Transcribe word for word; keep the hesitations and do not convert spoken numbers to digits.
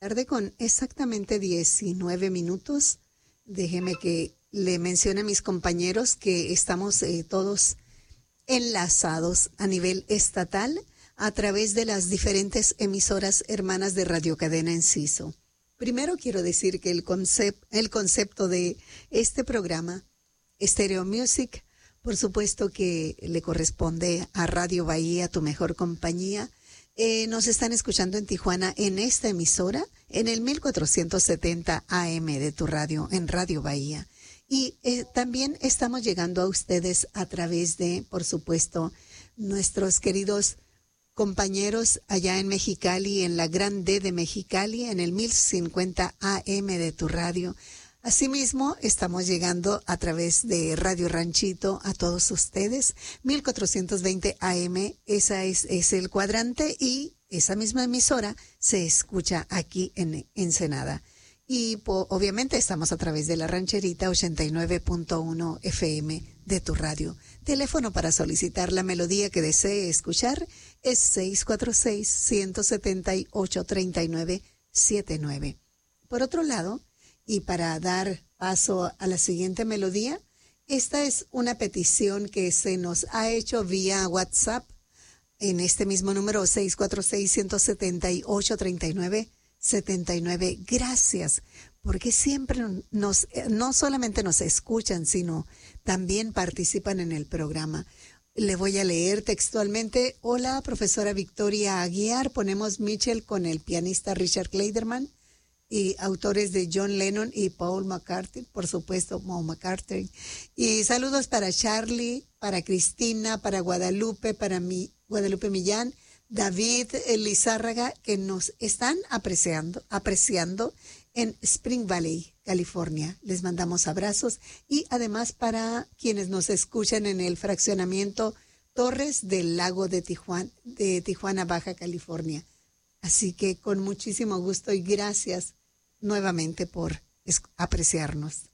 Tarde con exactamente diecinueve minutos. Déjeme que le mencione a mis compañeros que estamos eh, todos enlazados a nivel estatal a través de las diferentes emisoras hermanas de Radio Cadena Enciso. Primero quiero decir que el, concep- el concepto de este programa, Stereo Music, por supuesto que le corresponde a Radio Bahía, tu mejor compañía. Eh, nos están escuchando en Tijuana en esta emisora, en el mil cuatrocientos setenta A M de tu radio, en Radio Bahía. Y eh, también estamos llegando a ustedes a través de, por supuesto, nuestros queridos compañeros allá en Mexicali, en la Gran D de Mexicali, en el mil cincuenta A M de tu radio. Asimismo, estamos llegando a través de Radio Ranchito a todos ustedes, mil cuatrocientos veinte A M, esa es, es el cuadrante, y esa misma emisora se escucha aquí en Ensenada. Y po, obviamente estamos a través de la rancherita ochenta y nueve punto uno F M de tu radio. Teléfono para solicitar la melodía que desee escuchar es seis cuatro seis, uno siete ocho, tres nueve siete nueve. Por otro lado, y para dar paso a la siguiente melodía, esta es una petición que se nos ha hecho vía WhatsApp en este mismo número seis cuatro seis, uno siete ocho, tres nueve siete nueve. Gracias, porque siempre nos, no solamente nos escuchan, sino también participan en el programa. Le voy a leer textualmente. Hola, profesora Victoria Aguiar. Ponemos Mitchell con el pianista Richard Clayderman y autores de John Lennon y Paul McCartney, por supuesto, Paul McCartney. Y saludos para Charlie, para Cristina, para Guadalupe, para mi, Guadalupe Millán, David Lizárraga, que nos están apreciando, apreciando en Spring Valley, California. Les mandamos abrazos, y además para quienes nos escuchan en el fraccionamiento Torres del Lago de Tijuana, de Tijuana, Baja California. Así que con muchísimo gusto y gracias nuevamente por apreciarnos.